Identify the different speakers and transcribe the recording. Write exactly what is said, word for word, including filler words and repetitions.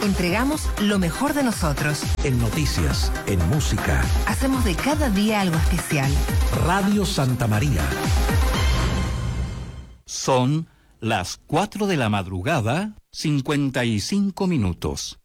Speaker 1: Entregamos lo mejor de nosotros.
Speaker 2: En noticias, en música.
Speaker 1: Hacemos de cada día algo especial.
Speaker 2: Radio Santa María.
Speaker 3: Son las cuatro de la madrugada, cincuenta y cinco minutos.